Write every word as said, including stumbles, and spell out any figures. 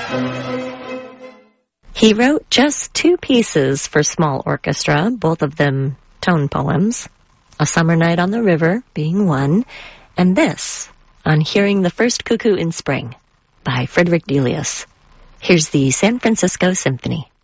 He wrote just two pieces for small orchestra, both of them tone poems, A Summer Night on the River being one, and this, On Hearing the First Cuckoo in Spring, by Frederick Delius. Here's the San Francisco Symphony.